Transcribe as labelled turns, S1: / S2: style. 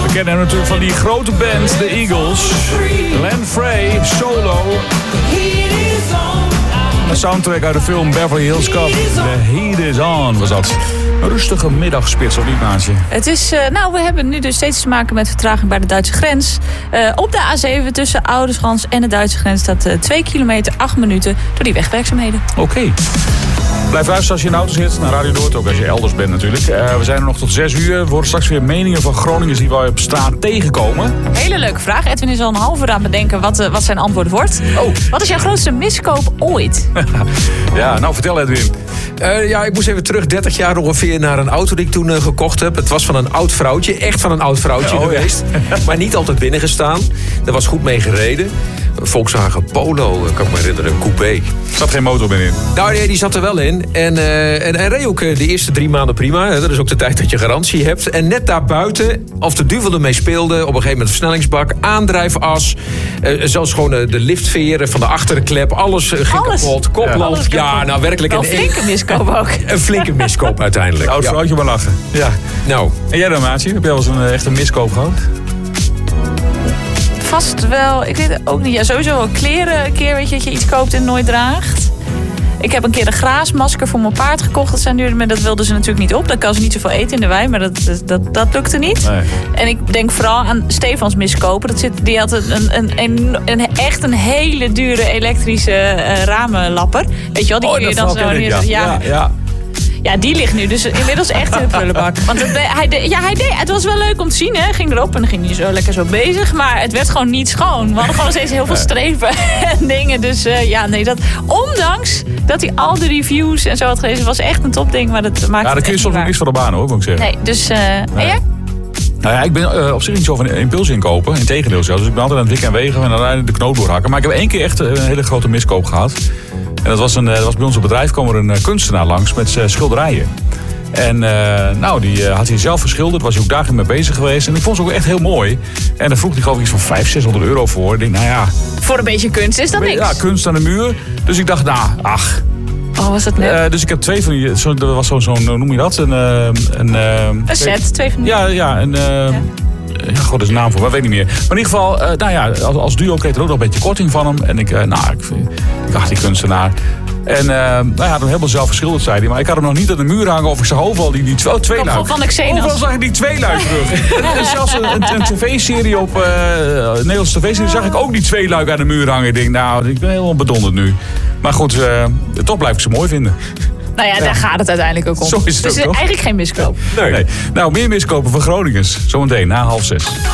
S1: kennen hem natuurlijk van die grote band, de Eagles. Glenn Frey, solo. Een soundtrack uit de film Beverly Hills Cop. The Heat is On was dat. Een rustige middagspits op die maatje.
S2: Het is, we hebben nu dus steeds te maken met vertraging bij de Duitse grens. Op de A7 tussen Oudeschans en de Duitse grens staat 2 kilometer, 8 minuten door die wegwerkzaamheden.
S1: Oké. Blijf luisteren als je in de auto zit. Naar Radio Noord, ook als je elders bent natuurlijk. We zijn er nog tot 6 uur. We horen straks weer meningen van Groningers die wij op straat tegenkomen.
S2: Hele leuke vraag. Edwin is al een half uur aan het bedenken wat zijn antwoord wordt.
S1: Oh.
S2: Wat is jouw grootste miskoop ooit?
S1: Ja, nou vertel Edwin.
S3: Ik moest even terug 30 jaar ongeveer naar een auto die ik toen gekocht heb. Het was van een oud vrouwtje, echt van een oud vrouwtje geweest. Ja. Maar niet altijd binnengestaan. Er was goed mee gereden. Volkswagen Polo, kan ik me herinneren, een coupé.
S1: Er zat geen motor meer in?
S3: Nou nee, die zat er wel in. En hij reed ook de eerste 3 maanden prima. Dat is ook de tijd dat je garantie hebt. En net daarbuiten, of de duivel ermee speelde, op een gegeven moment versnellingsbak, aandrijfas, zelfs gewoon de liftveren van de achterklep, alles ging kapot, koplamp. Ja, nou werkelijk
S2: een flinke miskoop ook.
S3: Een flinke miskoop uiteindelijk.
S1: Oud vrouwtje maar lachen. Ja.
S3: Nou.
S1: En jij dan, maatje? Heb jij wel eens een echte miskoop gehad?
S2: Vast wel. Ik weet het ook niet. Ja, sowieso wel kleren. Een keer weet je dat je iets koopt en nooit draagt. Ik heb een keer een graasmasker voor mijn paard gekocht. Dat zijn duurder, maar dat wilden ze natuurlijk niet op. Dan kan ze niet zoveel eten in de wei, maar dat lukte niet. Nee. En ik denk vooral aan Stefans miskopen. Die had echt een hele dure elektrische ramenlapper. Weet je wel, die kun je dan zo neerzetten. Ja. Ja, die ligt nu dus inmiddels echt in de prullenbak. Want het was wel leuk om te zien. Hè. Ging erop en dan ging hij zo lekker zo bezig. Maar het werd gewoon niet schoon. We hadden gewoon steeds heel veel strepen en dingen. Dus ondanks dat hij al de reviews en zo had gelezen, was echt een topding. Maar dat maakte
S1: ja, daar kun je soms ook niks van de baan hoor, moet ik zeggen.
S2: Nee, dus en jij?
S1: Nou ja, ik ben op zich niet zo van impuls inkopen. Integendeel zelfs. Dus ik ben altijd aan het wikken en wegen en uiteindelijk de knoop doorhakken. Maar ik heb 1 keer echt een hele grote miskoop gehad. En dat was bij ons op bedrijf kwam er een kunstenaar langs met schilderijen. En die had hij zelf geschilderd, was hij ook dagen mee bezig geweest. En ik vond ze ook echt heel mooi. En daar vroeg hij geloof ik iets van 500-600 euro voor. Ik denk,
S2: voor een beetje kunst is dat niks.
S1: Ja, kunst aan de muur. Dus ik dacht,
S2: Oh, was dat leuk?
S1: Dus ik heb 2 van die, er was zo'n, hoe noem je dat?
S2: Een set, 2 van die.
S1: Ja, god, dat is een naam voor, maar weet niet meer. Maar in ieder geval, als duo kreeg er ook nog een beetje korting van hem. En ik dacht, die kunstenaar. En hij had hem helemaal zelf geschilderd, zei hij. Maar ik had hem nog niet aan de muur hangen of ik zag overal die tweeluik. Overal zag ik die tweeluik terug. En zelfs een tv-serie op een Nederlandse tv-serie zag ik ook die tweeluik aan de muur hangen. Ik denk, ik ben helemaal bedonderd nu. Maar goed, toch blijf ik ze mooi vinden.
S2: Nou ja, daar gaat het uiteindelijk ook om.
S1: Zo is het
S2: dus
S1: ook, toch?
S2: Eigenlijk geen miskoop.
S1: Nee. Nou, meer miskopen van Groningers. Zometeen na 5:30.